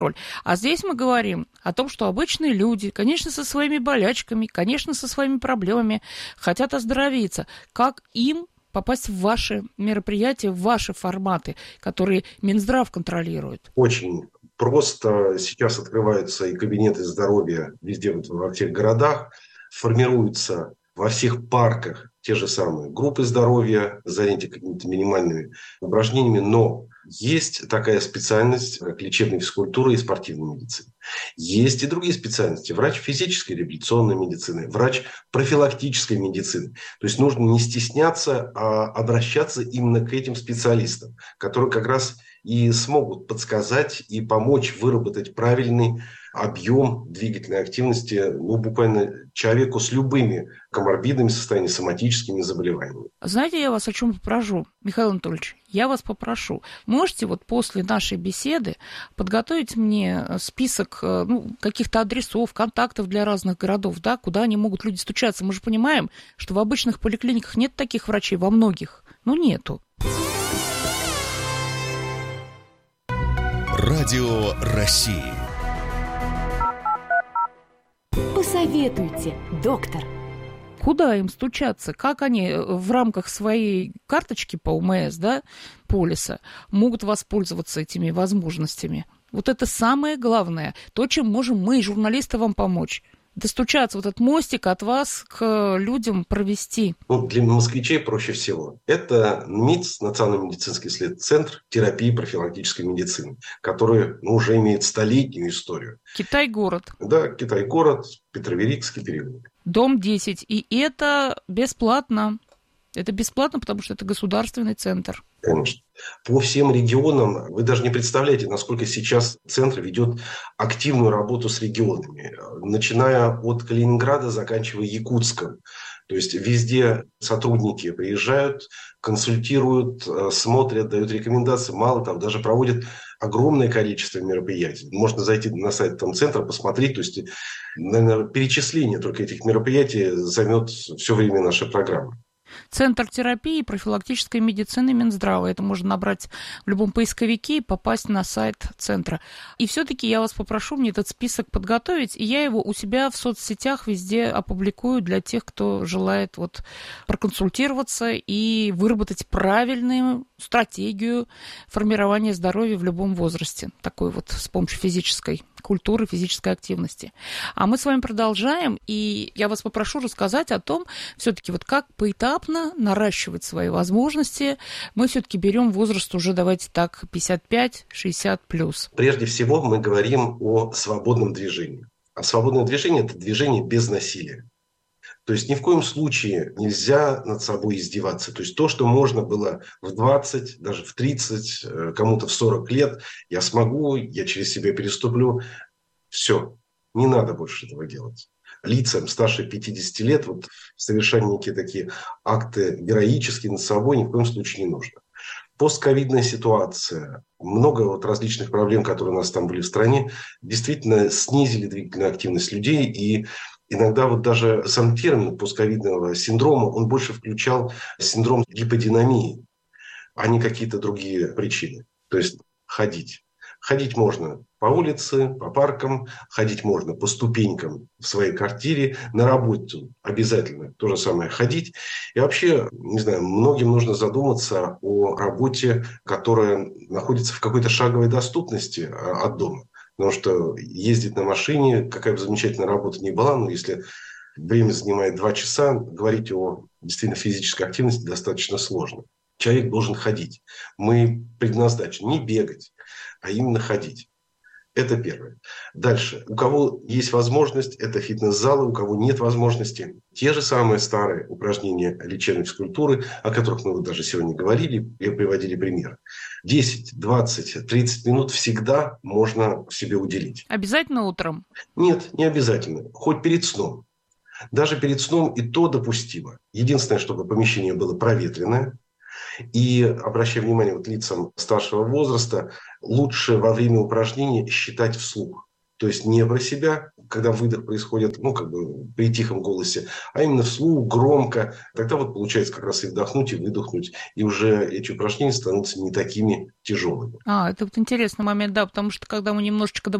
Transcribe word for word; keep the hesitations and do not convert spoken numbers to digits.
роль. А здесь мы говорим о том, что обычные люди, конечно, со своими болячками, конечно, со своими проблемами хотят оздоровиться. Как им попасть в ваши мероприятия, в ваши форматы, которые Минздрав контролирует? Очень просто. Сейчас открываются и кабинеты здоровья везде, вот, во всех городах. Формируются во всех парках те же самые группы здоровья, занятия какими-то минимальными упражнениями, но есть такая специальность, как лечебная физкультура и спортивная медицина. Есть и другие специальности. Врач физической реабилитационной медицины, врач профилактической медицины. То есть нужно не стесняться, а обращаться именно к этим специалистам, которые как раз и смогут подсказать и помочь выработать правильный объем двигательной активности, ну, буквально человеку с любыми коморбидными состояниями, соматическими заболеваниями. Знаете, я вас о чем попрошу, Михаил Анатольевич? Я вас попрошу, можете вот после нашей беседы подготовить мне список, ну, каких-то адресов, контактов для разных городов, да, куда они могут люди стучаться? Мы же понимаем, что в обычных поликлиниках нет таких врачей, во многих, ну, нету. Радио России. Посоветуйте, доктор. Куда им стучаться? Как они в рамках своей карточки по УМС, да, полиса, могут воспользоваться этими возможностями? Вот это самое главное, то, чем можем мы, журналисты, вам помочь. Достучаться, вот этот мостик от вас к людям провести. Ну, для москвичей проще всего. Это МИЦ, Национальный медицинский исследовательский центр терапии профилактической медицины, который, ну, уже имеет столетнюю историю. Китай-город. Да, Китай-город, Петроверикский переулок. Дом десять. И это бесплатно. Это бесплатно, потому что это государственный центр. Конечно. По всем регионам вы даже не представляете, насколько сейчас центр ведет активную работу с регионами, начиная от Калининграда, заканчивая Якутском. То есть везде сотрудники приезжают, консультируют, смотрят, дают рекомендации. Мало того, даже проводят огромное количество мероприятий. Можно зайти на сайт там, центра, посмотреть. То есть, наверное, перечисление только этих мероприятий займет все время нашей программы. Центр терапии и профилактической медицины Минздрава. Это можно набрать в любом поисковике и попасть на сайт центра. И все-таки я вас попрошу мне этот список подготовить, и я его у себя в соцсетях везде опубликую для тех, кто желает вот проконсультироваться и выработать правильную стратегию формирования здоровья в любом возрасте. Такой вот с помощью физической культуры, физической активности. А мы с вами продолжаем, и я вас попрошу рассказать о том, все-таки вот как поэтапно наращивать свои возможности. Мы все-таки берем возраст уже, давайте так, пятьдесят пять шестьдесят плюс. Прежде всего мы говорим о свободном движении. А свободное движение – это движение без насилия. То есть ни в коем случае нельзя над собой издеваться. То есть то, что можно было в двадцать, даже в тридцать, кому-то в сорок лет, я смогу, я через себя переступлю. Все, не надо больше этого делать. Лицам старше пятидесяти лет вот, совершать некие такие акты героические над собой ни в коем случае не нужно. Постковидная ситуация, много вот различных проблем, которые у нас там были в стране, действительно снизили двигательную активность людей. И иногда вот даже сам термин постковидного синдрома, он больше включал синдром гиподинамии, а не какие-то другие причины. То есть ходить. Ходить можно по улице, по паркам, ходить можно по ступенькам в своей квартире, на работу обязательно то же самое ходить. И вообще, не знаю, многим нужно задуматься о работе, которая находится в какой-то шаговой доступности от дома. Потому что ездить на машине, какая бы замечательная работа ни была, но если время занимает два часа, говорить о действительно физической активности достаточно сложно. Человек должен ходить. Мы предназначены не бегать, а именно ходить. Это первое. Дальше. У кого есть возможность, это фитнес-залы, у кого нет возможности, те же самые старые упражнения лечебной физкультуры, о которых мы вот даже сегодня говорили и приводили примеры. десять, двадцать, тридцать минут всегда можно себе уделить. Обязательно утром? Нет, не обязательно. Хоть перед сном. Даже перед сном и то допустимо. Единственное, чтобы помещение было проветренное. И, обращая внимание вот лицам старшего возраста, лучше во время упражнений считать вслух. То есть не про себя, когда выдох происходит, ну, как бы при тихом голосе, а именно вслух, громко. Тогда вот получается как раз и вдохнуть, и выдохнуть. И уже эти упражнения становятся не такими тяжелыми. А, это вот интересный момент, да, потому что когда мы немножечко